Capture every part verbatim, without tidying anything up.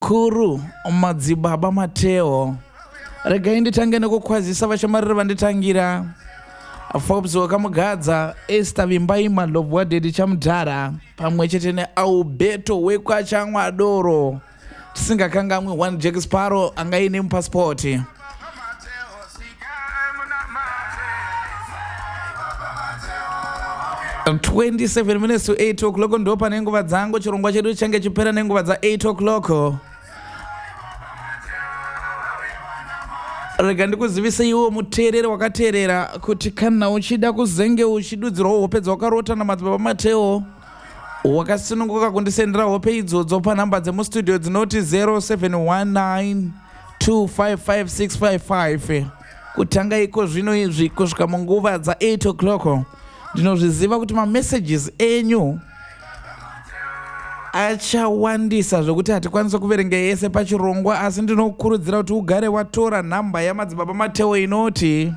zvikuru madzibaba Mateo. Regai nditange nekukwazisa vashamariri vanditangira. Forbes wakamugadza Esther Vimbaima Lobwa Dedi Chamudhara pamwe chete neAubeto wekwachamwadoro tisingakangamwi one Jack Sparrow angaine mupasipoti. twenty-seven minutes to eight o'clock ndo pane nguva dzangu. Chirongwa chedu change chipera nenguva dza eight o'clock. Rega ndikuzivisa iwo muteereri wakateerera kuti kana uchida kuzenge uchidudzirwa hope dzawakarota namadzibaba Mateo wakasununguka kundisendera hope idzodzo panhamba dzemustudio dzinoti zero seven one nine two five five six five five. Kutanga iko zvino izvi kusvika munguva dza eight o'clock ndinozviziva kuti mamessages enyu achawandisa zvokuti hatikwanisa kuverenga yese pachirongwa, asi ndinokurudzira kuti ugare watora nhamba yamadzibaba Mateo inoti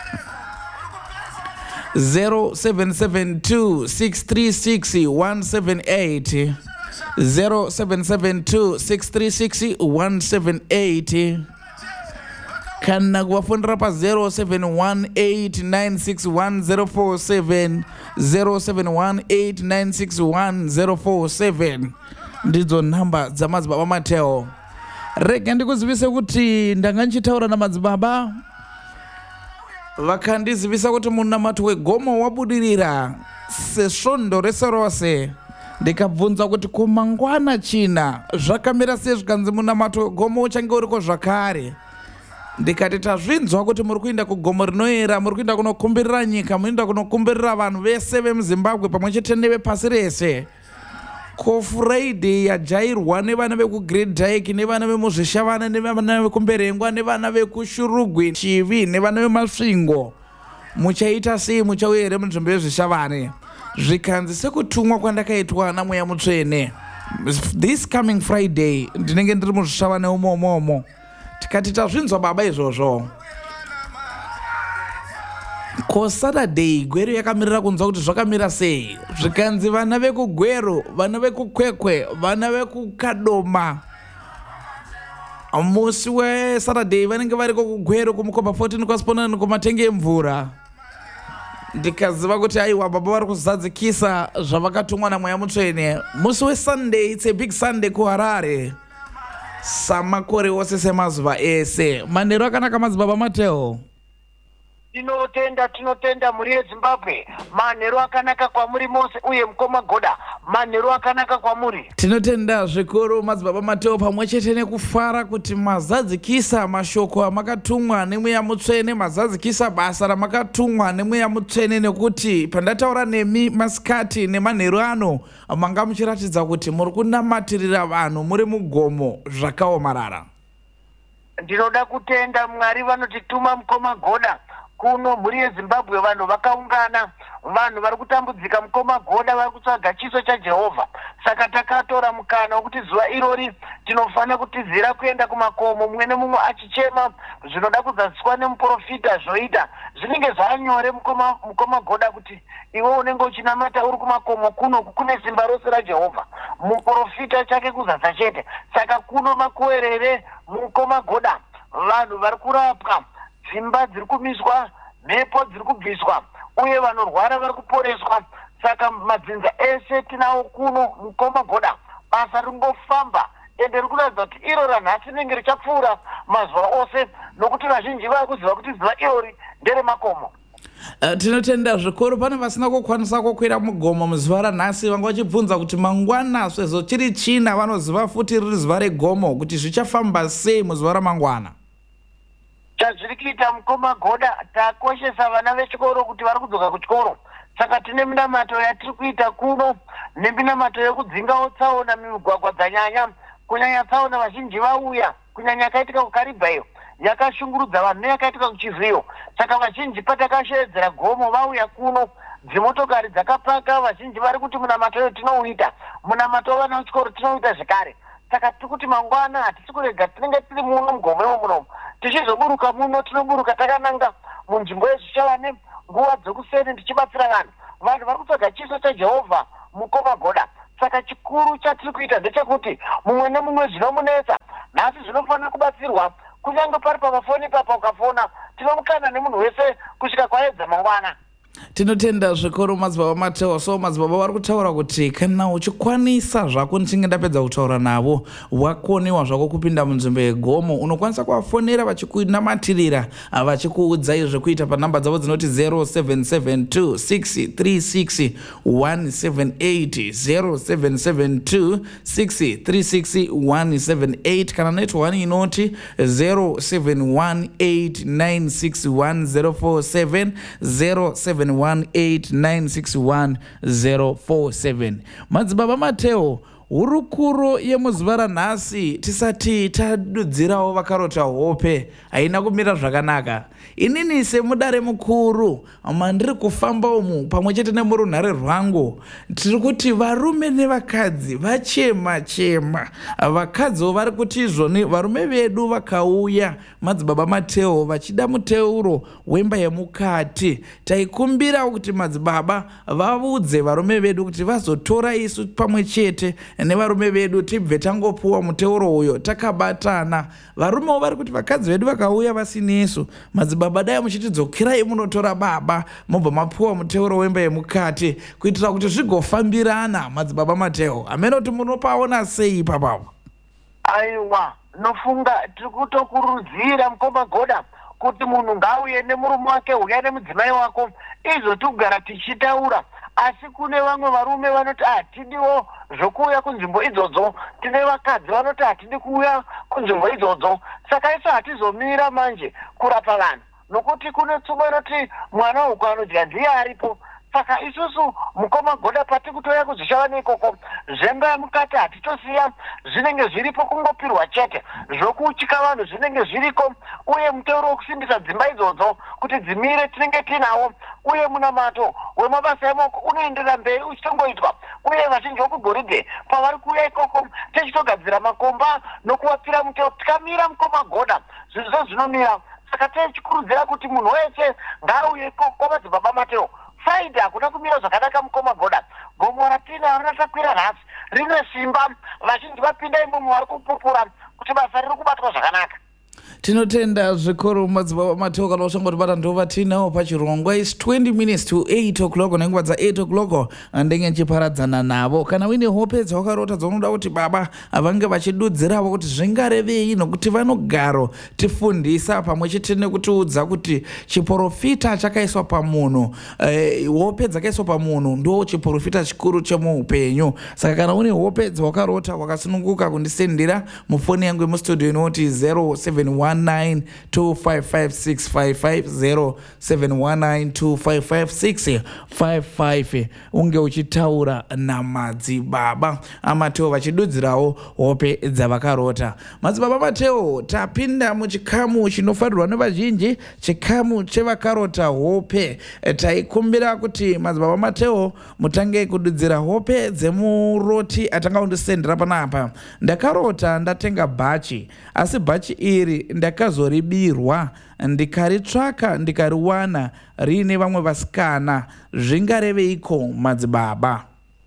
zero seven seven two six three six one seven eight zero seven seven two six three six one seven eight kana kuvafonera pa zero seven one eight nine six one zero four seven zero seven one eight nine six one zero four seven ndidzo nhamba dzamadzibaba Mateo. Rega ndikuzivise kuti ndanga ndichitaura namadzibaba vakandizivisa kuti munamato wegomo wabudirira sesvondo rese rose. Ndikabvunza kuti kumangwana china zvakamira sei, zvikanzi munamato wegomo uchange uriko zvakare. Ndikati tazvinzwa kuti muri kuenda kugomo rinoera, muri kuenda kunokumbirira nyika, munoenda kunokumbirira vanhu vese vemuZimbabwe pamwe chete nevepasi rese. Ko Friday yajairwa nevana vekuGreat Dyke nevana vemuzvishavana nevana vekumberengwa nevana vekushurugwi chivi nevana vemasvingo. Muchaita sei, muchauya here munzvimbo yezvishavane? Zvikanzi sekutumwa kwandakaitwa naMweya Mutsvene this coming Friday ndinenge ndiri muzvishavane umomomo. Tikati tazvinzwa baba izvozvo. Ko Saturday Gweru yakamirira kunzwa kuti zvakamira sei. Zvikanzi vana vekugweru, vana vekukwekwe, vana vekukadoma musi weSaturday vanenge variko kugweru kumukopa fourteen kwasponana kumatenge emvura. Ndikaziva kuti aiwa baba vari kuzadzikisa zvavakatumwa naMweya Mutsvene. Musi weSunday, it's a big Sunday kuHarare. Samakore wose semazuva ese. Manheru akanaka madzibaba Mateo. Tinotenda tinotenda muri yeZimbabwe. Manheru akanaka kwamuri mose uye mukoma goda. Manheru akanaka kwamuri. Tinotenda zvikuru madzibaba Mateo pamwe chete nekufara kuti mazadzikisa mashoko amakatumwa neMweya Mutsvene, mazadzikisa basa ramakatumwa neMweya Mutsvene, nekuti pandataura nemi masikati nemanheru ano manga muchiratidza kuti muri kunamatirira vanhu muri mugomo zvakaomarara. Ndinoda kutenda Mwari vanotituma mukoma goda kuno muri yeZimbabwe. Vanhu vakaungana, vanhu vari kutambudzika mukoma goda, vari kutsvaga chiso chaJehovha. Saka takatora mukana wekuti zuva irori tinofanira kutizira kuenda kumakomo, mumwe nemumwe achichema zvinoda kuzadziswa nemuprofita zvoita. Zvinenge zvanyore mukoma, mukoma goda kuti iwe unenge uchinamata uri kumakomo kuno kune simba rose raJehovha. Muprofita chake kuzadza chete. Saka kuno makuwerere mukoma goda, vanhu vari kurapwa, dzimba dziri kumiswa, mhepo dziri kubviswa, uye vanorwara vari kuporeswa. Saka madzinza ese tinawo kuno mukoma goda. Basa ringofamba ende riri kuratidza kuti iro ranhasi rinenge richapfuura mazuva ose, nokuti vazhinji vari kuziva kuti zuva irori nderemakomo. Uh, tinotenda zvikuru. Pane vasina kukwanisa kukwira mugomo muzuva ranhasi vanga vachibvunza kuti mangwana sezvo chiri china vanoziva futi riri zuva regomo kuti zvichafamba sei muzuva ramangwana. Chazviri kuita mukoma goda, takoshesa vana vechikoro kuti vari kudzoka kuchikoro. Saka tine minamato yatiri kuita kuno, neminamato yekudzingawo tsaona mumigwagwa dzanyanya, kunyanya tsaona vazhinji vauya, kunyanya yakaitika kuKaribhayo yakashungurudza vanhu neyakaitika kuChivhiyo. Saka vazhinji patakashedzera gomo vauya kuno, dzimotokari dzakapaka, vazhinji vari kuti munamato yo tinouita, munamato wavana vechikoro tinouita zvekare. Saka tiri kuti mangwana hatisi kurega, tinenge tiri muno mugomo imo munomu. Tichizoburuka muno tinoburuka takananga munzvimbo yezvishavane nguva dzekuseni tichibatsira vanhu. Vanhu vari kutsvaga chiso chaJehovha mukoma goda. saka chikuru chatiri kuita ndechekuti mumwe nemumwe zvinomunetsa nhasi zvinofanira kubatsirwa kunyange pari pamafoni papa ukafona tinomukana nemunhu wese kusvika kwaedza mangwana. Tinotenda zvikuru madzibaba Mateo. So madzibaba vari kutaura kuti kana uchikwanisa zvako ndichinge ndapedza kutaura navo wakoniwa zvako kupinda munzvimbo yegomo unokwanisa kuvafonera vachikunamatira vachikuudza izvo kuita panhamba dzavo dzinoti zero seven seven two six three six one seven eight zero seven seven two six three six one seven eight kana netone inoti zero seven one eight nine six one zero four seven zero seven one eight nine six one zero four seven. Madzibaba Mateo, hurukuro yemuzuva ranhasi tisati tadudzirawo vakarota hope haina kumira zvakanaka. Inini semudare mukuru mandiri kufamba umu pamwe chete nemurunhare rwangu tiri kuti varume nevakadzi vachema chema. Vakadziwo vari kuti izvoni varume vedu vakauya madzibaba Mateo vachida muteuro wemba yemukati. Taikumbira kuti madzibaba vaudze varume vedu kuti vazotora isu pamwe chete nevarume vedu tibve tangopuwa muteuro uyo takabatana. Varumewo vari kuti vakadzi vedu vakauya vasinesu, madzibaba dai muchitidzokerai munotora baba mobva mapuwa muteuro wemba yemukati kuitira kuti zvigofambirana. Madzibaba Mateo, amene kuti munopaona sei ipapapo? Aiwa, nofunga tiri kutokurudzira mukoma Goda kuti munhu ngauye nemurume wake uya nemudzimai wako izvo tikugara tichitaura. Asi kune vamwe varume vanoti hatidiwo zvokuuya kunzvimbo idzodzo, tine vakadzi vanoti hatidi kuuya kunzvimbo idzodzo. Saka isu hatizomira manje kurapa vanhu nokuti kune tsumo inoti mwana uku anodya ndiye aripo. Saka isusu mukoma Goda pati kutoya kuzvishava neikoko zvemba mukati hatitosiya, zvinenge zviripo kungopirwa chete zvokutyika vanhu zvinenge zviriko, uye muteuro wekusimbisa dzimba idzodzo kuti dzimire tinenge tinawo, uye munamato wemabasa emaoko unoenderera mberi uchitongoitwa, uye vazhinji vokugoridhe pavari kuuya ikoko tichitogadzira makomba nokuvapira muteuro tikamira mukoma Goda zvizo zvinomira. Saka tichikurudzira kuti munhu wese ngauye ikoko kwamadzibaba Mateo. Faida hakuna kumira zvakanaka mukoma Goda. Gomo ratina rinatakwira nhasi rine simba, vazhinji vapinda imomo vari kupupura kuti basa riri kubatwa zvakanaka. Tinotenda zvikuru madzibaba Mateo kana ushangoti bata ndova tinawo pachirongwa is twenty minutes to eight o'clock nenguva dza eight o'clock ndenge nchiparadzana navo. Kana uine hope dzawakarota dzaunoda kuti baba vange vachidudzirawo kuti zvingarevei nokuti vanogaro tifundisa pamwe chete nekutiudza kuti chiprofita chakaiswa pamunhu, eh, hope dzakaiswa pamunhu ndo chiprofita chikuru chemuupenyu. Saka kana une hope dzawakarota wakasununguka kundisendera mufoni yangu yemustudio inoti zero seven one nine two five five six five five zero seven one nine two five five six five five. Unge uchitaura namadzibaba amateo vachidudzirawo hope dzavakarota. Madzibaba Mateo, tapinda muchikamu chinofarirwa nevazhinji, chikamu chevakarota hope. Taikumbira kuti madzibaba Mateo mutange kududzira hope dzemuroti atanga kundisendera panapa. Ndakarota ndatenga bhachi, asi bhachi iri ndakazoribirwa, ndikaritsvaka ndikariwana rine vamwe vasikana. Zvingareveiko madzibaba?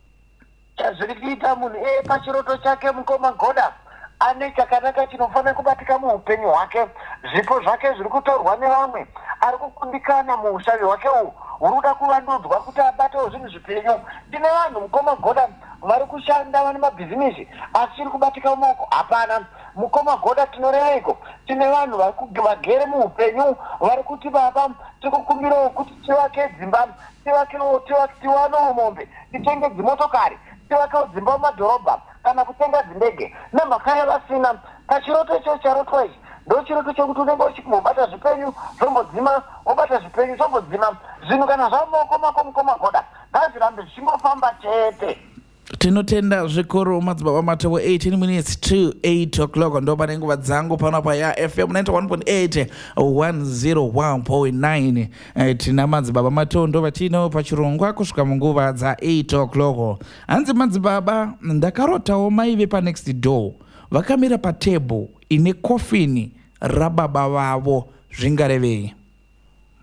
Chazviri kuita munhu e pachiroto chake mukoma Goda ane chakanaka chinofanira kubatika muupenyu hwake. Zvipo zvake zviri kutorwa nevamwe, ari kukundikana muushavi hwake uhu huri kuda kuvandudzwa kuti abatewo zvinhu zvipenyu. Tine vanhu mukoma Goda vari kushanda vane mabhizimisi asi chiri kubatika mumaoko hapana. Mukoma Goda tinoreiko? Tine vanhu vagere muupenyu vari kuti baba tiri kukumbirawo kuti tivake dzimba, tivakewo tiwanewo mombe, titenge dzimotokari, tivakewo dzimba mumadhorobha kana kutenga dzindege nemhaka vasina. Pachiroto icho charotwa ichi ndo chiroto chokuti unenge uchibata zvipenyu zvombodzima, wobata zvipenyu zvombodzima. Zvinhu kana zvamaoko mako mukoma Goda ngazvirambe zvichingofamba chete. Tinotenda zvikuru madzibaba Mateo. Eighteen minutes to eight o'clock ndo pane nguva dzangu panapa ya F M ninety-one point eight one oh one point nine. Tina madzibaba Mateo ndo vatino pachirongwa kusvika munguva dza eight o'clock. Hanzi madzibaba, ndakarotawo maive pa next door vakamira patable ine kofini rababa vavo. Zvingarevei?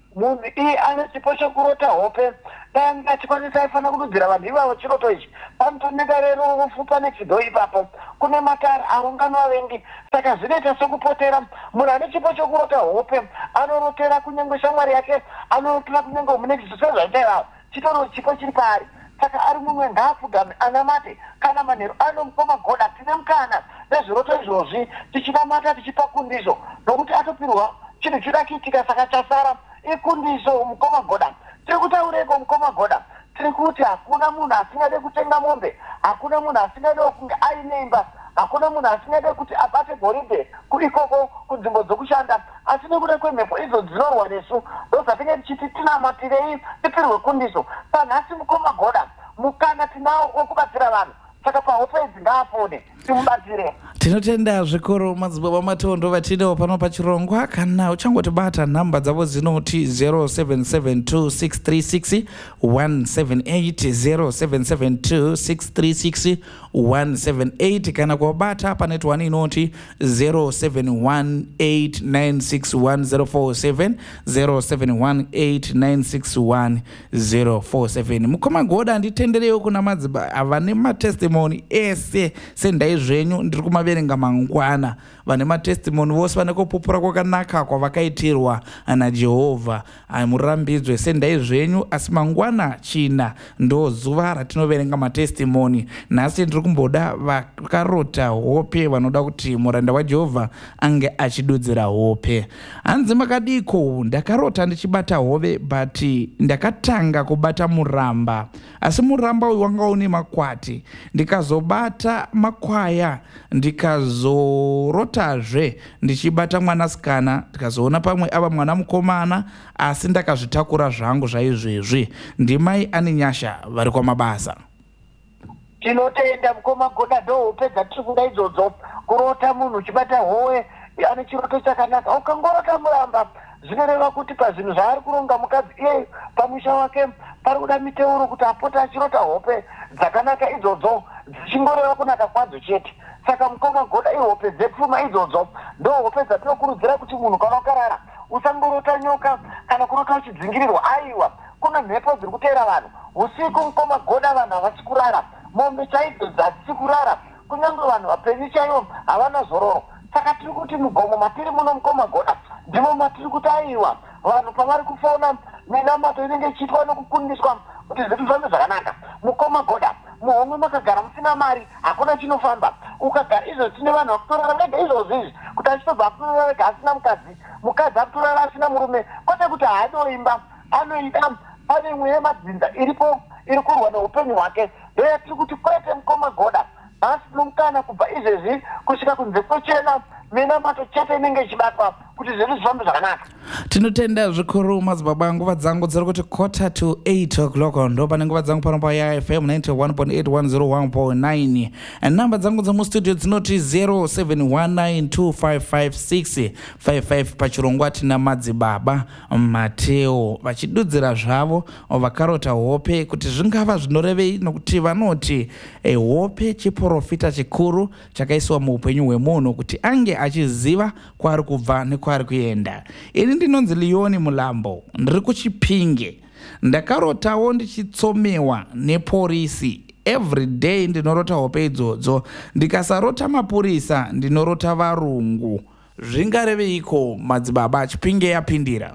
munhu iye ane chipo chekurota hope dai ngachikwanisa aifana kududzira vanhu ivavo chiroto ichi panotoneka rero vopfupa nechido ipapo kune matare aunganwa vengi saka zvinoita sekupotera munhu ane chipo chekurota hope anorotera kunyange shamwari yake anorotera kunyange munekisi sezvaita ivavo chitoriwo chipo chiri paari saka ari mumwe ngaapfugame anamate kana manheru anomukoma goda tine mukana nezviroto izvozvi tichinamata tichipa kundiso nokuti atopirwa chinhu chida kuitika saka chasara ikundiso mukoma goda tiri kutaureko mukoma goda tiri kuti hakuna munhu asingade kutenga mombe hakuna munhu asingade kunge aine imba hakuna munhu asingade kuti abate goridhe kuikoko kunzvimbo dzokushanda asi nekuda kwemhepo idzo dzinorwa nesu ndozvatinge tichiti tinamatirei tipirwe kundiso panhasi mukoma goda mukana tinawo wokubatsira vanhu saka pahope idzi ngaafone timubatsire. Tinotenda zvikuru madzibaba matondo vatinewo pano pachirongwa kana uchangotibata nhamba dzavo dzinoti zero seven seven two six three six one seven eight zero seven seven two six three six one seven eight kana kuwabata pa network inoti zero seven one eight nine six one zero four seven zero seven one eight nine six one zero four seven. Mukoma goda nditendereyo kuna madzibaba avane matestimony ese sendai zvenyu ndiri kumaverenga mangwana vane matestimony vose vane kupupura kwakanaka kwavakaitirwa naJehovha murambidzwe sendai zvenyu asi mangwana china ndo zuva ratinoverenga matestimony nhasi ndiri kumboda vakarota hope vanoda kuti muranda waJehovha ange achidudzira hope. Hanzi makadiko ndakarota ndichibata hove but ndakatanga kubata muramba asi muramba uyu wanga une makwati ndikazobata makwaya ndikazorotazve ndichibata mwanasikana ndikazoona pamwe ava mwana mukomana asi ndakazvitakura zvangu zvaizvezvi. Ndimai ane nyasha vari kwamabasa. Tinotenda mukoma goda ndo hope dzatiri kuda idzodzo kurota munhu uchibata howe ane chiroto chakanaka ukangorota muramba zvinoreva kuti pazvinhu zvaari kuronga mukadzi iye pamusha wake pari kuda miteuro kuti apota achirota hope dzakanaka idzodzo dzichingoreva kunaka kwadzo chete. Saka mukoma goda ihope dzepfuma idzodzo ndo hope dzatinokurudzira kuti munhu kana ukarara usangorota nyoka kana kurota uchidzingirirwa aiwa kuna mhepo dziri kuteera vanhu usiku mukoma goda vanhu havasi kurara mombe chaidzo dzatisi kurara kunyange vanhu vapenyu chaivo havana zororo. Saka tiri kuti mugomo matiri muno mukoma goda ndimo matiri kutayiwa vanhu pavari kufona minamato inenge ichiitwa nokukundiswa kuti zvinhu zvifambe zvakanaka. Mukoma goda muhomwe makagara musina mari hakuna chinofamba ukagara izvo tine vanhu vakutorara vega izvozvizvi kuti achitobva akutorara vega asina mukadzi mukadzi akutorara asina murume kwete kuti haanoimba anoida pane imwe yemadzinza iripo iri kurwa neupenyu hwake ndoyatiri kuti kwete mukoma goda nhasi tinomukana kubva izvezvi kusvika kunze kwechena minamato chete inenge ichibatwa kuti zvinhu zvifambe zvakanaka. Tinotenda zvikuru madzibaba nguva dzangu dziri kuti quarter to eight o'clock ndo pane nguva dzangu pano pa ya F M ninety-one point eight one oh one point nine namba dzangu dzemustudio dzinoti zero seven one nine two five five six five five pachirongwa tina madzibaba Mateo vachidudzira zvavo vakarota hope kuti zvingava zvinorevei nokuti vanoti e hope chiprofita chikuru chakaiswa muupenyu hwemunhu kuti ange achiziva kwari kubva nekwari kuenda. Ini ndinonzi Lioni Mulambo ndiri kuChipinge ndakarotawo ndichitsomewa neporisi every day ndinorota hope idzodzo ndikasarota mapurisa ndinorota varungu zvingareveiko madzibaba Chipinge yapindira.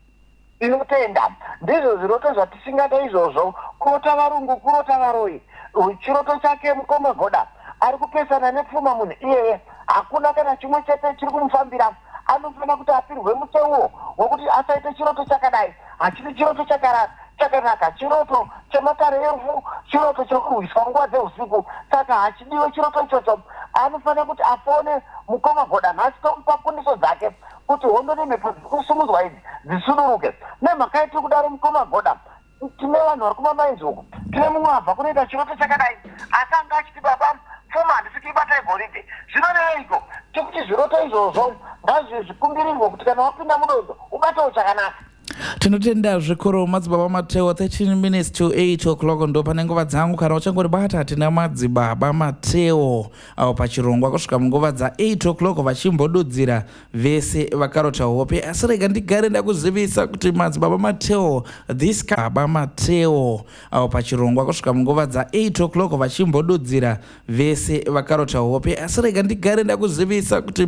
Inotenda ndizvo zviroto zvatisingada izvozvo kurota varungu kurota varoi chiroto chake mukoma goda ari kupesana nepfuma munhu iyeye hakuna kana chimwe chete chiri kumufambira anofanira kuti apirwe muteuwo wokuti asaite chiroto chakadai hachiri chiroto chakanaka chiroto chematare evhu chiroto chekurwiswa nguva dzeusiku saka hachidiwe chiroto ichocho anofanira kuti afone mukoma goda nhasi tomupa kundiso dzake kuti hondo nemhepo dziri kusumudzwa idzi dzisunuruke nemhaka yetiri kudaro mukoma goda tine vanhu vari kumamainzi uku tine mumwe abva kunoita chiroto chakadai asi anga achiti baba pfuma handisi kuibata igoridhe zvinoreveiko tikuti zviroto izvozvo ngazvizvikumbirirwe kuti kana wapinda mudondo ubatewo chakanaka. tinotenda zvikuru madzibaba Mateo thirteen minutes to eight o'clock ndo pane nguva dzangu kana uchangori bata tina madzibaba Mateo avo pachirongwa kusvika munguva dza eight o'clock vachimbodudzira vese vakarota hope. Asi rega ndigare ndakuzivisa kuti madzibaba Mateo this baba Mateo avo pachirongwa kusvika munguva dza eight o'clock vachimbodudzira vese vakarota hope. Asi rega ndigare ndakuzivisa kuti